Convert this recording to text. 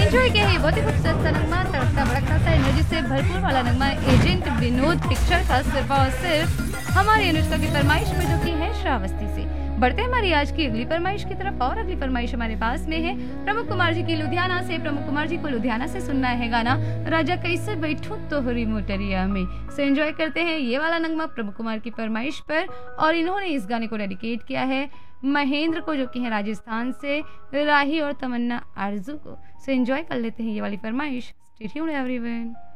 Enjoy किया है बहुत ही खूबसूरत सा नगमा, तड़कता भड़कता सा एनर्जी से भरपूर वाला नगमा एजेंट विनोद पिक्चर का सिर्फ और सिर्फ हमारी अनुष्का की फरमाइश में, जो की है श्रावस्ती से। बढ़ते हैं हमारी आज की अगली फरमाइश की तरफ, और अगली फरमाइश हमारे पास में है प्रमुख कुमार जी की लुधियाना से। प्रमुख कुमार जी को लुधियाना से सुनना है गाना राजा कैसे बैठू तोहरी मोटरिया में। सो एंजॉय करते हैं ये वाला नगमा प्रमुख कुमार की फरमाइश पर, और इन्होंने इस गाने को डेडिकेट किया है महेंद्र को, जो कि है राजस्थान से, राही और तमन्ना आरजू को। सो एंजॉय कर लेते हैं ये वाली फरमाइश। Stay tuned everyone.